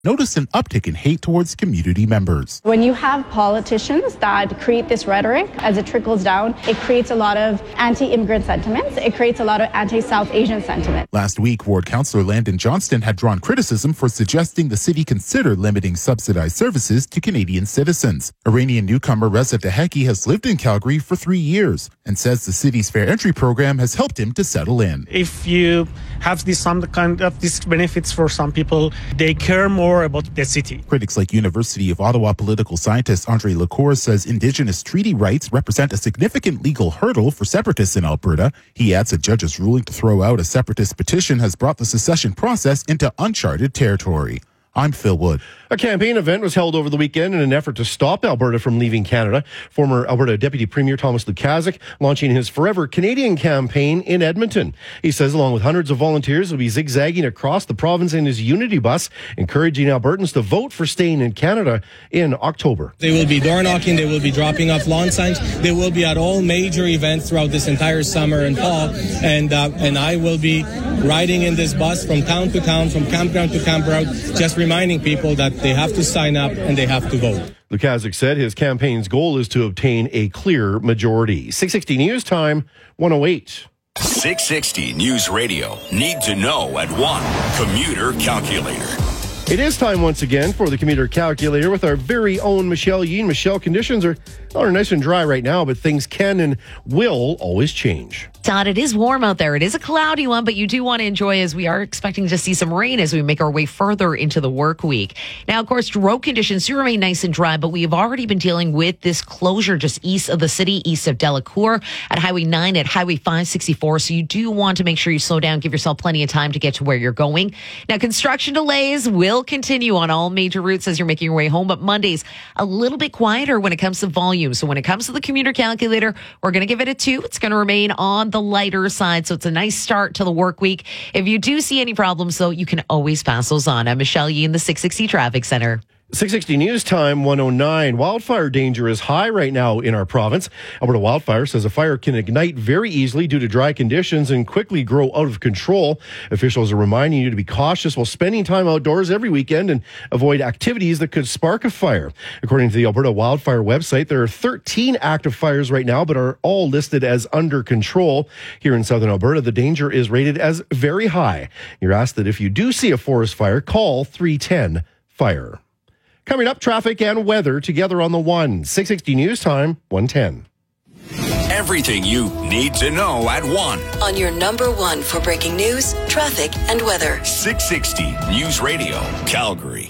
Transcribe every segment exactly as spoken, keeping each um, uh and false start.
noticed an uptick in hate towards community members. When you have politicians that create this rhetoric as it trickles down, it creates a lot of anti-immigrant sentiments. It creates a lot of anti-South Asian sentiment. Last week, Ward Councillor Landon Johnston had drawn criticism for suggesting the city consider limiting subsidized services to Canadian citizens. Iranian newcomer Reza Deheki has lived in Calgary for three years and says the city's fair entry program has helped him to settle in. If you have this, some kind of these benefits for some people, they care more about the city. Critics like University of Ottawa political scientist Andre Lacour says Indigenous treaty rights represent a significant legal hurdle for separatists in Alberta. He adds a judge's ruling to throw out a separatist petition has brought the secession process into uncharted territory. I'm Phil Wood. A campaign event was held over the weekend in an effort to stop Alberta from leaving Canada. Former Alberta Deputy Premier Thomas Lukaszuk launching his Forever Canadian campaign in Edmonton. He says along with hundreds of volunteers, he'll be zigzagging across the province in his Unity bus, encouraging Albertans to vote for staying in Canada in October. They will be door knocking, they will be dropping off lawn signs, they will be at all major events throughout this entire summer and fall, and uh, and I will be riding in this bus from town to town, from campground to campground, just reminding people that they have to sign up and they have to vote. Lukaszuk said his campaign's goal is to obtain a clear majority. six sixty News Time, one oh eight. six sixty News Radio. Need to know at one. Commuter Calculator. It is time once again for the Commuter Calculator with our very own Michelle Yee. Michelle, conditions are, are nice and dry right now, but things can and will always change. Todd, it is warm out there. It is a cloudy one, but you do want to enjoy as we are expecting to see some rain as we make our way further into the work week. Now, of course, road conditions do remain nice and dry, but we have already been dealing with this closure just east of the city, east of Delacour, at Highway nine, at Highway five sixty-four. So you do want to make sure you slow down, give yourself plenty of time to get to where you're going. Now, construction delays will continue on all major routes as you're making your way home, but Monday's a little bit quieter when it comes to volume. So when it comes to the Commuter Calculator, we're going to give it a two. It's going to remain on the lighter side, so it's a nice start to the work week. If you do see any problems, though, you can always pass those on. I'm Michelle Yee in the six sixty Traffic Center. six sixty News Time, one oh nine. Wildfire danger is high right now in our province. Alberta Wildfire says a fire can ignite very easily due to dry conditions and quickly grow out of control. Officials are reminding you to be cautious while spending time outdoors every weekend and avoid activities that could spark a fire. According to the Alberta Wildfire website, there are thirteen active fires right now, but are all listed as under control. Here in southern Alberta, the danger is rated as very high. You're asked that if you do see a forest fire, call three ten fire. Coming up, traffic and weather together on the one. six sixty News Time, one ten. Everything you need to know at one. On your number one for breaking news, traffic, and weather. six sixty News Radio, Calgary.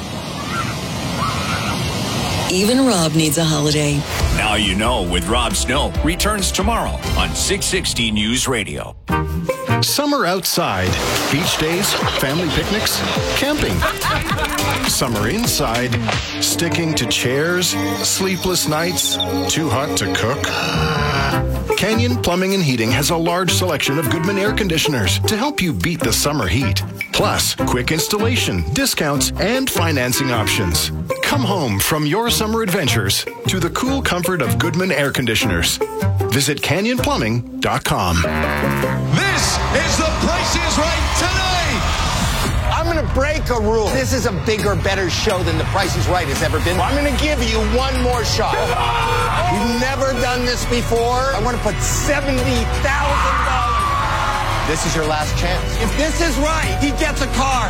Even Rob needs a holiday. Now you know with Rob Snow returns tomorrow on six sixty News Radio. Summer outside. Beach days, family picnics, camping. Summer inside. Sticking to chairs, sleepless nights, too hot to cook. Canyon Plumbing and Heating has a large selection of Goodman air conditioners to help you beat the summer heat. Plus, quick installation, discounts, and financing options. Come home from your summer adventures to the cool comfort of Goodman air conditioners. Visit canyon plumbing dot com. This is The Price is Right tonight. I'm going to break a rule. This is a bigger, better show than The Price is Right has ever been. I'm going to give you one more shot. We've never done this before. I want to put seventy thousand dollars. This is your last chance. If this is right, he gets a car.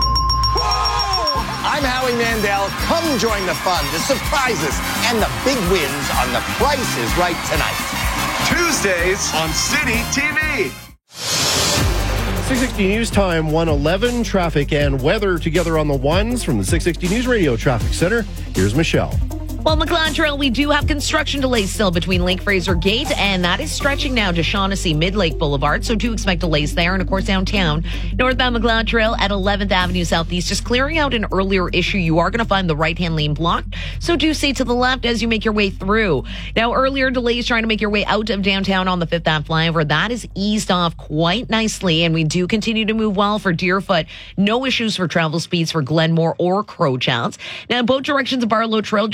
I'm Howie Mandel. Come join the fun, the surprises, and the big wins on The Price is Right tonight. Tuesdays on City T V. six sixty News Time, one eleven. Traffic and weather together on the ones from the six sixty News Radio Traffic Center. Here's Michelle. Well, McLeod Trail, we do have construction delays still between Lake Fraser Gate, and that is stretching now to Shaughnessy Mid-Lake Boulevard, so do expect delays there. And, of course, downtown, northbound McLeod Trail at eleventh Avenue Southeast, just clearing out an earlier issue. You are going to find the right-hand lane blocked, so do stay to the left as you make your way through. Now, earlier delays trying to make your way out of downtown on the Fifth Ave flyover, that is eased off quite nicely, and we do continue to move well for Deerfoot. No issues for travel speeds for Glenmore or Crowchouts. Now, in both directions of Barlow Trail, just south of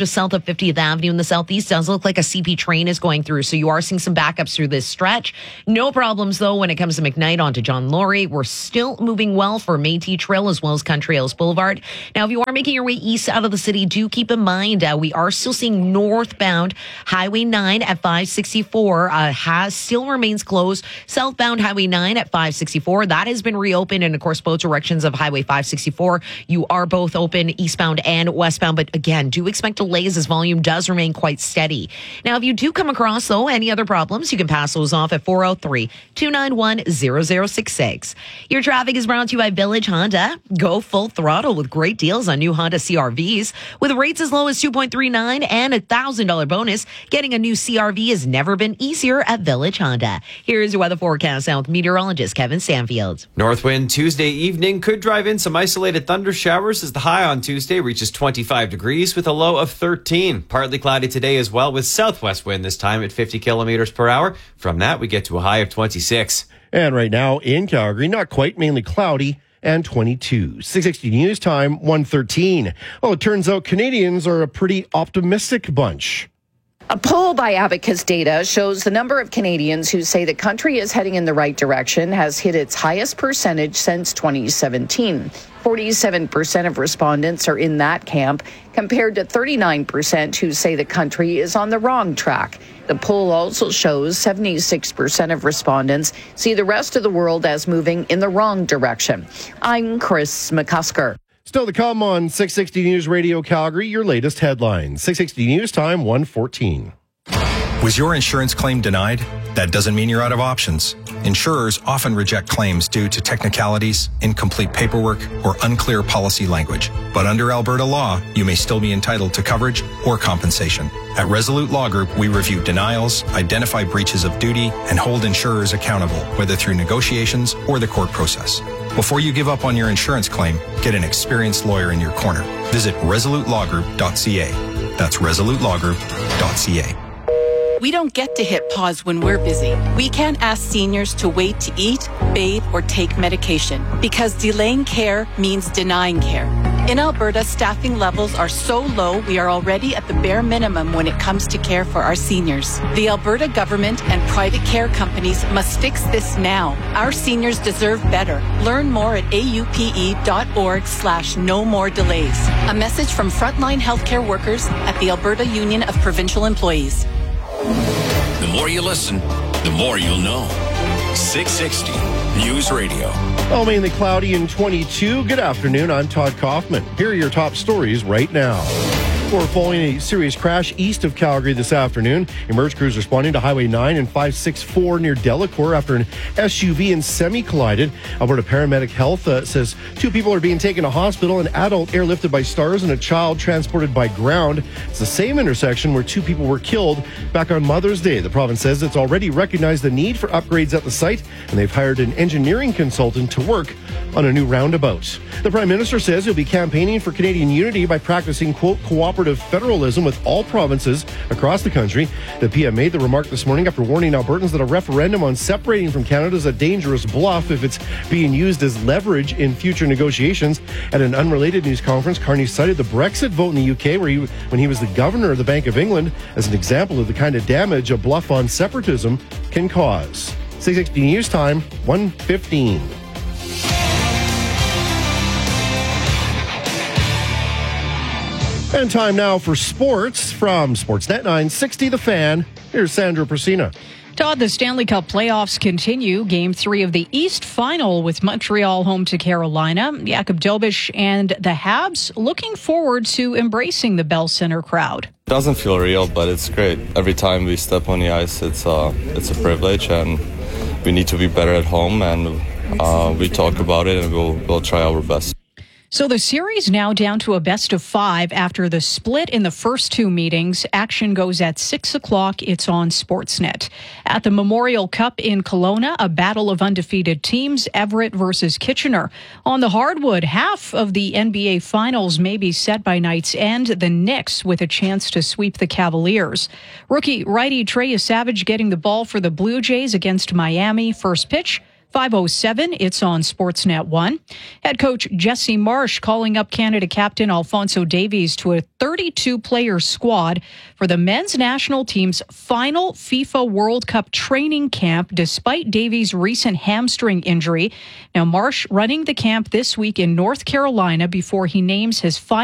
fiftieth Avenue in the southeast. Does look like a C P train is going through, so you are seeing some backups through this stretch. No problems, though, when it comes to McKnight onto John Laurie. We're still moving well for Métis Trail as well as Country Hills Boulevard. Now, if you are making your way east out of the city, do keep in mind uh, we are still seeing northbound Highway nine at five sixty-four uh, has still remains closed. Southbound Highway nine at five sixty-four, that has been reopened, and of course both directions of Highway five sixty-four, you are both open, eastbound and westbound, but again, do expect delays as volume does remain quite steady. Now, if you do come across, though, any other problems, you can pass those off at four oh three, two nine one, zero zero six six. Your traffic is brought to you by Village Honda. Go full throttle with great deals on new Honda C R Vs. With rates as low as two point three nine and a one thousand dollars bonus, getting a new C R V has never been easier at Village Honda. Here's your weather forecast now with meteorologist Kevin Stanfield. North wind Tuesday evening could drive in some isolated thunder showers as the high on Tuesday reaches twenty-five degrees with a low of thirteen. Partly cloudy today as well with southwest wind this time at fifty kilometers per hour. From that, we get to a high of twenty-six. And right now in Calgary, not quite, mainly cloudy and twenty-two. six sixty News Time, one thirteen. Oh, it turns out Canadians are a pretty optimistic bunch. A poll by Abacus Data shows the number of Canadians who say the country is heading in the right direction has hit its highest percentage since twenty seventeen. forty-seven percent of respondents are in that camp, compared to thirty-nine percent who say the country is on the wrong track. The poll also shows seventy-six percent of respondents see the rest of the world as moving in the wrong direction. I'm Chris McCusker. Still to come on six sixty News Radio Calgary, your latest headlines. six sixty News Time, one fourteen. Was your insurance claim denied? That doesn't mean you're out of options. Insurers often reject claims due to technicalities, incomplete paperwork, or unclear policy language. But under Alberta law, you may still be entitled to coverage or compensation. At Resolute Law Group, we review denials, identify breaches of duty, and hold insurers accountable, whether through negotiations or the court process. Before you give up on your insurance claim, get an experienced lawyer in your corner. Visit resolute law group dot c a. That's resolute law group dot c a. We don't get to hit pause when we're busy. We can't ask seniors to wait to eat, bathe, or take medication because delaying care means denying care. In Alberta, staffing levels are so low we are already at the bare minimum when it comes to care for our seniors. The Alberta government and private care companies must fix this now. Our seniors deserve better. Learn more at aupe.org slash no more delays. A message from frontline healthcare workers at the Alberta Union of Provincial Employees. The more you listen, the more you'll know. six sixty News Radio. Oh, mainly cloudy and twenty-two. Good afternoon. I'm Todd Kaufman. Here are your top stories right now. We're following a serious crash east of Calgary this afternoon. Emerge crews responding to Highway nine and five sixty-four near Delacour after an S U V and semi collided. Alberta Paramedic Health uh, says two people are being taken to hospital, an adult airlifted by Stars and a child transported by ground. It's the same intersection where two people were killed back on Mother's Day. The province says it's already recognized the need for upgrades at the site, and they've hired an engineering consultant to work on a new roundabout. The Prime Minister says he'll be campaigning for Canadian unity by practicing, quote, cooperative federalism with all provinces across the country. The P M made the remark this morning after warning Albertans that a referendum on separating from Canada is a dangerous bluff if it's being used as leverage in future negotiations. At an unrelated news conference, Carney cited the Brexit vote in the U K where he, when he was the governor of the Bank of England as an example of the kind of damage a bluff on separatism can cause. six sixty News Time, one fifteen. And time now for sports from Sportsnet nine sixty The Fan. Here's Sandra Persina. Todd, the Stanley Cup playoffs continue. Game three of the East Final with Montreal home to Carolina. Jakub Dobeš and the Habs looking forward to embracing the Bell Center crowd. It doesn't feel real, but it's great. Every time we step on the ice, it's, uh, it's a privilege, and we need to be better at home, and uh, we talk about it, and we'll, we'll try our best. So the series now down to a best of five after the split in the first two meetings. Action goes at six o'clock. It's on Sportsnet. At the Memorial Cup in Kelowna, a battle of undefeated teams, Everett versus Kitchener. On the hardwood, half of the N B A Finals may be set by night's end. The Knicks with a chance to sweep the Cavaliers. Rookie righty Trey Savage getting the ball for the Blue Jays against Miami. First pitch, five oh seven, it's on Sportsnet one. Head coach Jesse Marsh calling up Canada captain Alphonso Davies to a thirty-two player squad for the men's national team's final FIFA World Cup training camp despite Davies' recent hamstring injury. Now, Marsh running the camp this week in North Carolina before he names his final